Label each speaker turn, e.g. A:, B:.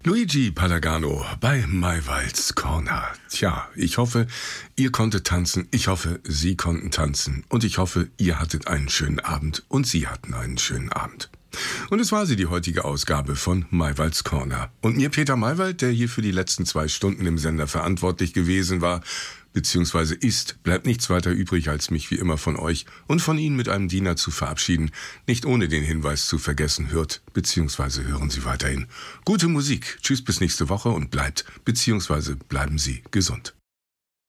A: Luigi Palagano bei Maywalds Corner. Tja, ich hoffe, ihr konntet tanzen, ich hoffe, Sie konnten tanzen und ich hoffe, ihr hattet einen schönen Abend und Sie hatten einen schönen Abend. Und es war sie, die heutige Ausgabe von Maywalds Corner. Und mir, Peter Maywald, der hier für die letzten 2 Stunden im Sender verantwortlich gewesen war, beziehungsweise ist, bleibt nichts weiter übrig, als mich wie immer von euch und von Ihnen mit einem Diener zu verabschieden, nicht ohne den Hinweis zu vergessen, hört, beziehungsweise hören Sie weiterhin gute Musik. Tschüss bis nächste Woche und bleibt, beziehungsweise bleiben Sie gesund.